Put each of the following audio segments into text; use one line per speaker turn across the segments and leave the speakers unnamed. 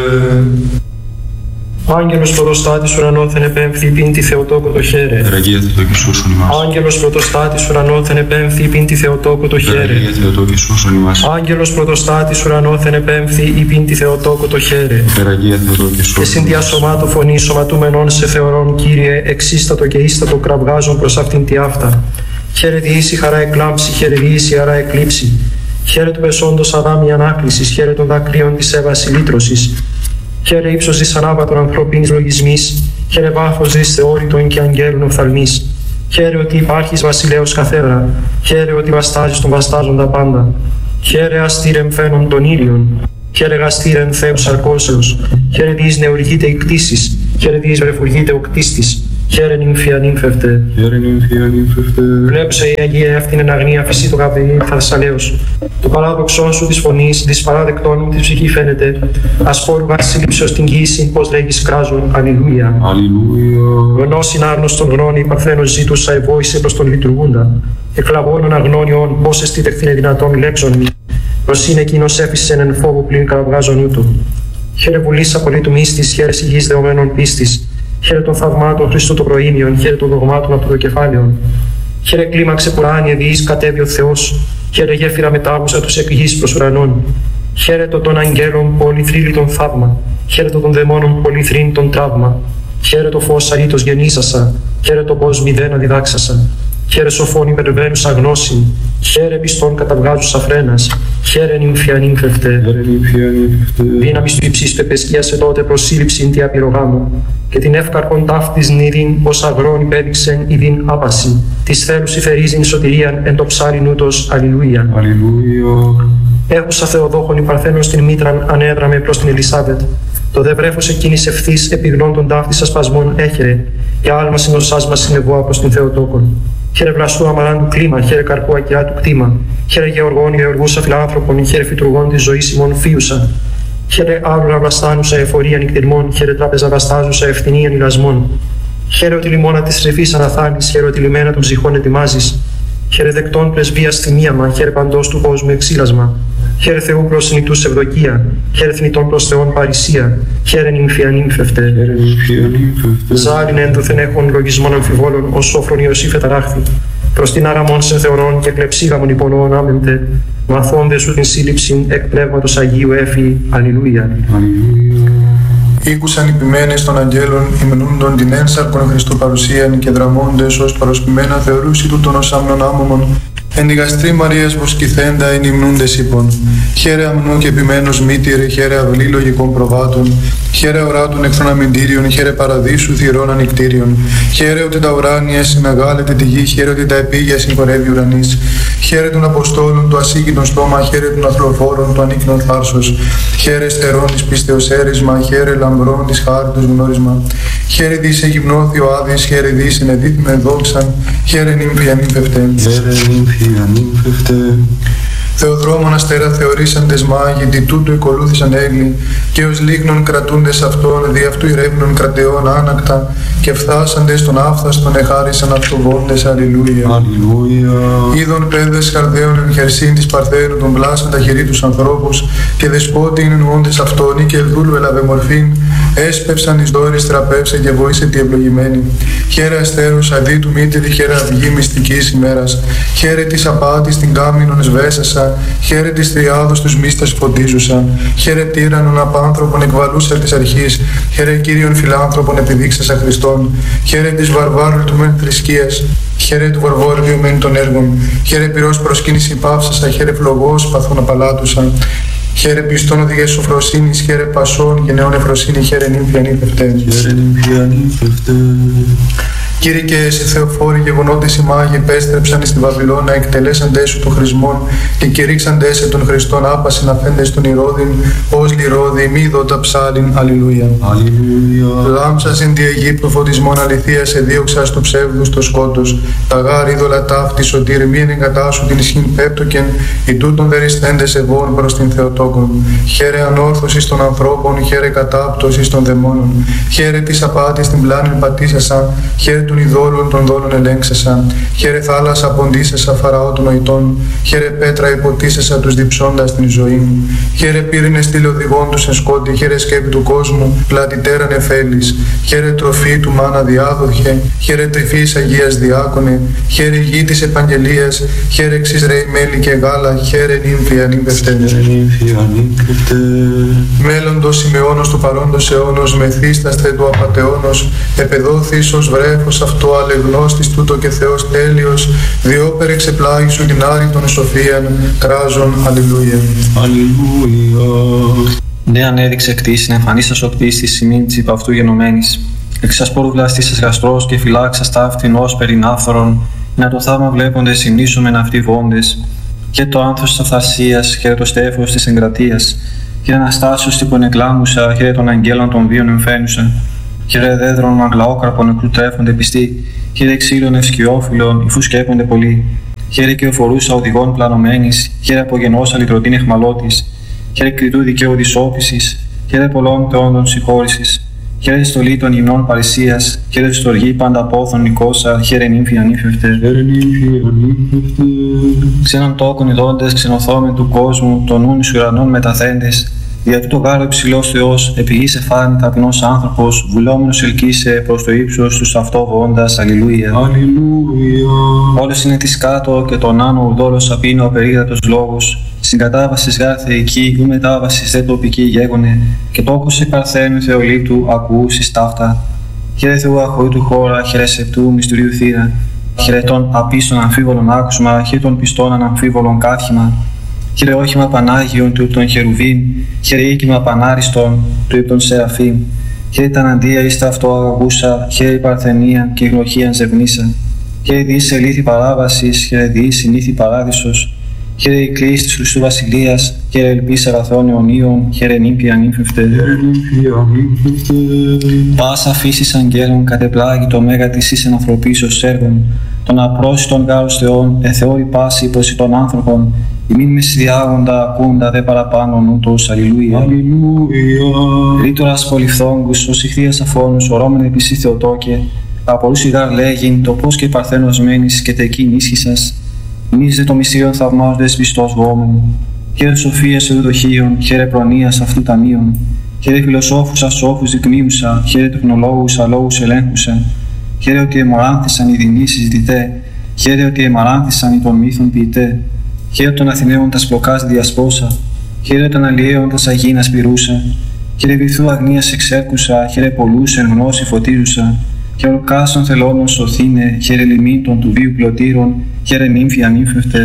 Ο άγγελος πρωτοστάτης ουρανόθεν επέμφθη πίν τη Θεοτόκο το χαίρε.
Περαγία Θεοτόκη σώσον ημάς.
Άγγελος πρωτοστάτης ουρανόθεν επέμφθη πίν τη Θεοτόκο το χαίρε.
Περαγία Θεοτόκη σώσον ημάς.
Άγγελος πρωτοστάτης ουρανόθεν επέμφθη πίν τη Θεοτόκο το χαίρε.
Περαγία Θεοτόκη σώσον ημάς.
Και συν διασωμάτω φωνή σωματούμενον σε θεωρών, Κύριε, εξίστατο και ίστατο κραυγάζον προς αυτήν τη αυτά. Χαίρε διήσει χαρά εκλάμψη, χαίρε διήσει χαρά εκλείψη. Χαίρε του πεσόντος αδάμι ανάκλησης, χαίρε των δακρύων της έβαση λύτρωσης. Χαίρε ύψος της ανάβατων ανθρωπίνης λογισμής, χαίρε βάθος της θεώρητων και αγγέλων οφθαλμής. Χαίρε ότι υπάρχεις βασιλέως καθέδρα, χαίρε ότι βαστάζεις τον βαστάζοντα πάντα. Χαίρε αστήρεμ φαίνον των ήλιων, χαίρε γαστήρεμ Θεός αρκώσεως, χαίρε διείς νεουργείται η κτήσης, χαίρε διείς βρεφουργείται ο κτίστης. Χαίρε νυμφία νύμφευτε.
Χαίρε νυμφία νύμφευτε.
Βλέψε η Αγία αυτήν εν αγνία φυσί το καπηλί Θασσαλέως. Το παράδοξό σου της φωνής, της παράδεκτών μου της ψυχή φαίνεται. Ασπόρου βασίλειψεως την γύση, πως λέγεις κράζον. Αλληλούια.
Αλληλούια.
Γνώσιν άρνωστον γνώνη, παρθένος ζήτουσα ευόησε προς τον λειτουργούντα. Εκλαβώνων αγνώνιον, πως εστίτεχθην δυνατόν λέξον μη. Προς είναι εκείνος έφυσεν εν φόβο πλην κραυγάζον ούτου. Χαίρε βουλής απολύτου μίστης, χαίρε υγιής δεωμένων πίστης. Χαίρε των θαυμάτων Χριστού το προήμιον, χαίρε των δογμάτων από το κεφάλαιον. Χαίρε κλίμαξε πουράνιε διείς κατέβει ο Θεός, χαίρε γέφυρα μετάγουσα τους εκ γης προς ουρανών. Χαίρε το των αγγέλων πολυθρύλιτον θαύμα, χαίρε το των δαιμόνων πολυθρύντον τραύμα. Χαίρε το φως αρήτως γεννήσασα, χαίρε το πως μηδένα διδάξασα. Χαίρε σοφών υπερβαίνουσα γνώση, χαίρε πιστών καταβγάζουσα φρένας, χαίρε νυμφία νύμφευτε. Δύναμις του υψής πεπεσκίασε τότε προσύλληψην τη απειρογάμου, και την εύκαρπον ταύτης νηδήν ως αγρόν υπέδειξεν ηδήν άπαση, της θέλους υφερίζειν σωτηρίαν εν το ψάριν ούτως. Αλληλούια. Έχουσα Θεοδόχων η Παρθένος την μήτραν ανέδραμε προς την Ελισάβετ. Το δε βρέφος εκείνης ευθύς επιγνών των ταύτης ασπασμών έχερε, και άλμα συνοσάς μας συνεβόα προς την Θεοτόκον. Χαίρε βλαστού αμαράντου κλίμα, χαίρε καρπού ακυρά του κτήμα. Χαίρε γεωργών γεωργούσα φιλάνθρωπων, χαίρε φυτουργών της ζωής ημών φίουσα. Χαίρε άρουρα βλαστάνουσα εφορία νυκτηρμών, χαίρε τράπεζα βλαστάζουσα ευθυνίαν ηλασμών. Χαίρε ότι λιμόνα της ρεφής αναθάλεις, χαίρε ότι λιμένα των ψυχών ετοιμάζεις. Χαίρε δεκτών πρεσβείας θυμίαμα, χαίρε παντός του κόσμου εξήλασμα. Χαίρε Θεού προς συνητούς ευδοκία, χαίρε θνητών προς Θεόν παρησία, χαίρε νυμφία νύμφευτε. Ζάλιν ένδοθεν έχων λογισμών αμφιβόλων, ως σόφρον Ιωσήφ εταράχθη. Προς την άραμον σε θεωρών και κλεψίγαμον υπονοών άμεμπτε, μαθώνde σου την σύλληψην εκ πνεύματος Αγίου έφη. Αλληλούια.
Ήκουσαν οι ποιμένες των αγγέλων, υμνούντον την ένσαρκον Χριστού παρουσίαν και δραμώντες ως παροσπημένα θεωρούσι τούτον ως άμνον άμωμον. Εν η γαστρή Μαρίας βοσκηθέντα εν υμνούντες είπων. Χαίρε αμνού και επιμένος μήτηρε, χαίρε αυλή λογικών προβάτων. Χαίρε οράτων εχθρών αμυντήριων, χαίρε παραδείσου θυρών ανικτήριων. Χαίρε ότι τα ουράνια συναγάλεται τη γη, χαίρε ότι τα επίγεια συγχωρεύει ουρανής. Χαίρε των Αποστόλων του ασύγκητον στόμα, χαίρε των αθλοφόρων του ανίκνων θάρσος. Χαίρε στερών της πίστεως έρισμα, χαίρε λαμπρών της χάριτος γνώρισμα. Χαίρε δις εγυμνώθη ο Άδης, χαίρε δις ενεδίθμε δόξαν, χαίρε νύμφια νύμφευτε. Θεοδρόμων αστέρα θεωρήσαντες μάγοι, δι' τούτου εκολούθησαν έγκλη, και ως λίγνων κρατούντες αυτών, δι' αυτού ηρεύνων κρατεών άνακτα, και φθάσαντες των άφθαστον εχάρισαν αυτοβόντες. Αλληλούια. Είδων πέδες χαρδαίων εν χερσίν της Παρθένου, των πλάσαν τα χειρί τους ανθρώπους, και δεσπότη είναι εννοώντες αυτόν, ή και δούλου έλαβε μορφήν, έσπευσαν εις δόρης τραπεύσε και βοήσε τη ευλογημένη. Χαίρε αστέρους αδί του μήτηρη, χαίρε αυγή μυστικής ημέρας, χαίρε της απάτης την κάμινον εσβέσασα, χαίρε της θριάδος τους μίστας φωτίζουσα, χαίρε τύραννον απάνθρωπον εκβαλούσα της αρχής, χαίρε Κύριον φιλάνθρωπον επιδείξασα Χριστόν, χαίρε της βαρβάρου του μεν θρησκείας, χαίρε του βαρβόριου μεν των έργων, χαίρε πυρός προσκύνηση πάυσασα, χαίρε φλογός παθούν απαλάτουσα. Χαίρε πιστών οδηγές σοφροσύνης, χαίρε πασών και νέων ευφροσύνη, χαίρε νύμφια νύμφευτε. Κύριε και εσύ Θεοφόροι γεγονότες οι μάγοι επέστρεψαν στη Βαβυλώνα, εκτελέσαντες σου των χρησμών και κηρύξαντες σε των Χριστών άπασιν αφέντες των Ηρώδην, ως λιρώδη μη δότα ψάλιν. Αλληλούια. Λάμψας εν τη Αιγύπτου φωτισμών αληθείας εδίωξας του ψεύδους το σκότος, τα γάρ είδωλα ταύτη σωτήρ μη ενεγκατάσου την ισχύν πέπτοκεν, οι τούτων δεριστέντες ευών προς την Θεοτόκον. Χαίρε ανόρθωσης των ανθρώπων, χαίρε κατάπτωσης των δαιμόνων, χαίρε της απάτης την πλάνην πατήσασα, χαίρε των ειδόλων των δόλων ελέγξεσα. Χαίρε θάλασσα ποντίσεσα Φαραώ των νοητών. Χαίρε πέτρα υποτίσεσα τους διψώντας την ζωή. Χαίρε πύρινες τηλεοδηγών τους εν σκόντι. Χαίρε σκέπη του κόσμου, πλατητέραν εφέλης. Χαίρε τροφή του μάνα διάδοχε. Χαίρε τρυφής Αγίας διάκονε. Χαίρε γη της επαγγελίας. Χαίρε εξής ρέι μέλι και γάλα. Χαίρε νύμφη ανήμπευτε. Μέλλοντος Σιμεώνος του παρόντος αιώνος, μεθύσταστε του απατεώνος, επεδόθης ως βρέφος αυτό αλεγνώστης τούτο και Θεός τέλειος, διόπερ εξεπλάγει σου την άρρητον σοφίαν, κράζον, αλληλούια.
Αλληλούια. Ναι, ανέδειξε κτήσιν, εμφανίσας ο κτίστης σημείν της υπ' αυτού γενομένης. Εξασπόρου βλαστήσας γαστρός και φυλάξας ταύτην ως περινάφθορον, να το θαύμα βλέποντες συνήσομεν αυτοί βόντες, και το άνθος της αυθαρσίας, χαίρε το στέφος της εγκρατείας, χαίρε Αναστάσεως τύπον εκλάμουσα, χαίρε των αγγέλων των βίων εμφαίνουσα, χαίρε δέδρων αγλαόκαρπων νεκρού τρέφονται πιστοί, χαίρε ξύλων ευσκιόφυλλων, υφού σκέπονται πολλοί, χαίρε και οφορούσα οδηγών πλανωμένης, χαίρε απογενώσα λυτρωτήν εχμαλώτης, χαίρε κριτού δικαίου δυσόπισης, χαίρε πολλών θεόντων συγχώρησης, χαίρε στολή των γυμνών παρησίας, χαίρε στοργή πάντα πόθων νικόσα, χαίρε νύμφη ανήφευτε. Ξέναν τόκον ειδώντες, ξενοθόμεν του κόσμου, των νουν εις ουρανών μεταθέντες, δια τούτο γάρο υψηλός Θεός, επί γης εφάνη ταπεινός άνθρωπος, βουλόμενος ελκύσε προς το ύψος τους αυτό βοώντας, αλληλούια. Όλος είναι της κάτω και τον άνω ουδόλος απίνω απερίγρατος λόγος, συγκατάβασης γάρ θεϊκή, ου μετάβασης δε τοπική γέγονε, και τόκος παρθένου Θεολήπτου ακούσεις ταύτα. Χαίρε Θεού αχωρήτου χώρα, χαίρε σεπτού μυστηρίου θύρα, χαίρε των απίστων αμφίβολων άκουσμα, χαίρε των πιστών αναμφίβολων κάθημα, χαίρε όχημα Πανάγιον του των Χερουβίμ, χαίρε οίκημα Πανάριστον του υπ' των Σεραφείμ, χαίρε τα αναντία εις τα αυτό αγαγούσα, χαίρε η παρθενία και η γνωχίαν ζευνήσα, χαίρε διείς ελήθη παράβασης, χαίρε διείς συνήθη παράδεισος, χαίρε η κλίση της Χριστού Βασιλείας, χαίρε ελπίς αγαθών αιωνίων, χαίρε νύμφη ανήφευτε. Πάσα φύσης αγγέλων κατεπλάγει το μέγα της εις ενανθρωπίσεως έργων, των απρόσιτων γάρους Θεών, εθεώρη πάση προς των άνθρωπων, ημίν μεσδιάγοντα ακούντα δε παραπάνω νούτος, αλληλούια. Ρήτορας πολυφθόγκους, ως ηχθείας αφώνους, ορώμεν επίσης Θεοτόκε, απορούς ηγάρ λέγειν, το πώς και παρθένος μένεις και τεκείν ίσχυσας, εμείς δε το μυστήριον θαυμάζοντες πιστός βόμεν. Χαίρε σοφίας ευδοχίων, χαίρε προνοίας αυτού ταμείων, χαίρε φιλοσόφους ασόφους δεικνύουσα, χαίρε τεχνολόγους αλόγους ελέγχουσα, χαίρε ότι εμαράνθησαν οι δεινοί συζητητέ, χαίρε ότι εμαράνθησαν οι των μύθων ποιητέ, χαίρε των Αθηναίων τας πλοκάς διασπόσα, χαίρε των αλλιέων τας αγίνας πυρούσα, χαίρε βυθού αγνίας εξέρκουσα, χαίρε πολλούς εν γνώση φωτίζουσα, χαίρε ορκάσων θελώνων σωθήνε, χαίρε λιμήτων του βίου πλωτήρων, χαίρε νύμφη ανήφευτε.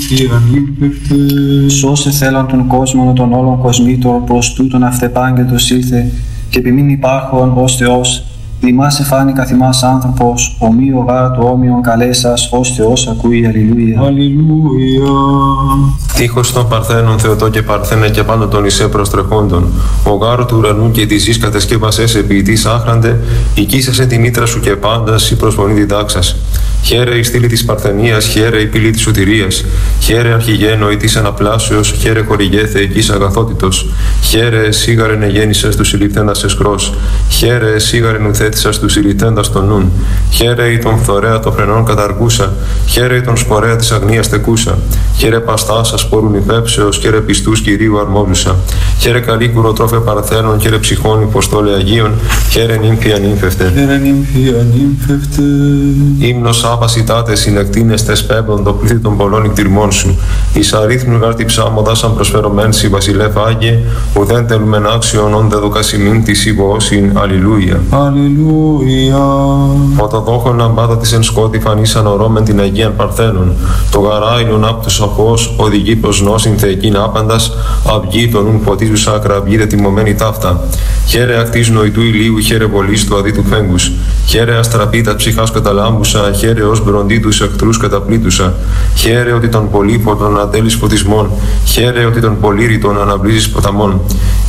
Σώσε θέλαν τον κόσμο των όλων κοσμήτων, προς τούτον αυτεπάγγελτος ήλθε, και επιμήν υπάρχον ως Θεός, δημάς εφάνει καθημάς άνθρωπος, ομοίο γάρα του όμοιον καλέσας, ως Θεός ακούει, αλληλούια.
Αλληλούια. Τείχος των Παρθένων Θεοτό και Παρθένε και πάνω των Ισέ προστρεχόντων, ο γάρο του ουρανού και της γης κατεσκεύασες επιητής άχραντε, οικίσασε τη μήτρα σου και πάντας η προσφωνή διδάξας. Χαίρε η στήλη της Παρθενίας, χαίρε η πύλη της σωτηρίας, χαίρε αρχηγένο η της αναπλάσεως, χαίρε χορηγέ θεϊκής αγαθότητος, χαίρε σίγαρεν εγέννησες του συλληφθέντας εσκρός, χαίρε σίγαρεν ουθέτησας του συλληφθέντας των νουν, χαίρε η τον φθορέα των φρενών καταργούσα, χαίρε η τον σπορέα της αγνίας τεκούσα, χαίρε παστάσα σπορούν υφέψεως, χαίρε πιστούς Κυρίου αρμόζουσα, χαίρε καλή κουροτρόφε Παρθένων, χαίρε ψυχών υποστόλε Αγίων, χαίρε νύμφη ανήφευτε. Ύμνος άπασιτάτε συνεκτίνεστες πέμπτον το πλήθη των πολλών εκτιρμών σου. Εις αρίθμου γάρτη ψάμοντα σαν προσφερωμέν σι βασιλεύ Άγιε, ουδέν τελουμεν άξιον όντε δοκασιμήν της υπόωσιν. Αλληλούια.
Αλληλούια.
Οτοδόχον λαμπάδα της εν σκότη φανίσαν ορώμεν την Αγίαν Παρθένων. Το γαράιλον απ' τους αφός οδηγεί προς νόσιν θεϊκήν άπαντας, αυγή των ουν ποτίζους άκρα αυγή τιμωμένη ταύτα. Χαίρε ακτής νοητού ηλίου, χαίρε βολής του αδίτου φέγγους. Χαίρε αστραπίτα ψυχάς καταλάμπουσα, χαίρε ως μπροντί τους εχθρούς καταπλήτουσα. Χαίρε ότι τον πολύποτον ανατέλεις φωτισμών, χαίρε ότι τον πολύρητον αναβλύζεις ποταμών.